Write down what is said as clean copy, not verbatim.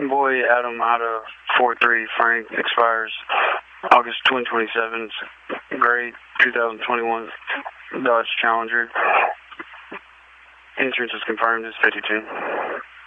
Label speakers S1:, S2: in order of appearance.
S1: Boy Adam out of 4-3 Frank expires August 2027. Gray 2021 Dodge Challenger. Insurance is confirmed as 52.